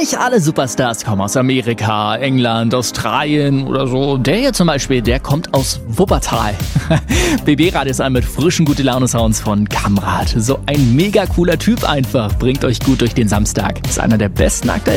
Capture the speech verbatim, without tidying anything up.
nicht alle Superstars kommen aus Amerika, England, Australien oder so. Der hier zum Beispiel, der kommt aus Wuppertal. B B-Radio ist ein mit frischen Gute-Laune-Sounds von Kamrat. So ein mega cooler Typ einfach. Bringt euch gut durch den Samstag. Ist einer der besten aktuell